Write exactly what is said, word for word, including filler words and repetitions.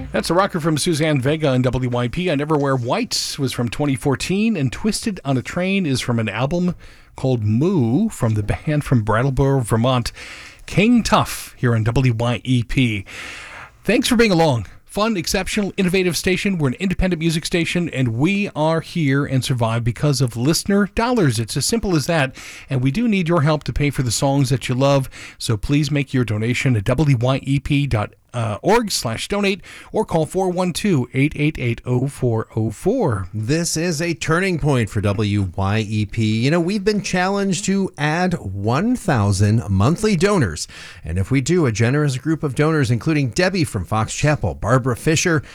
That's a rocker from Suzanne Vega on W Y P. I Never Wear White was from twenty fourteen, and Twisted on a Train is from an album called Moo from the band from Brattleboro, Vermont, King Tough, here on W Y E P. Thanks for being along. Fun, exceptional, innovative station. We're an independent music station, and we are here and survive because of listener dollars. It's as simple as that, and we do need your help to pay for the songs that you love, so please make your donation at W Y E P dot org slash donate or call four one two, eight eight eight, zero four zero four. This is a turning point for W Y E P. You know, we've been challenged to add one thousand monthly donors. And if we do, a generous group of donors, including Debbie from Fox Chapel, Barbara Fisher,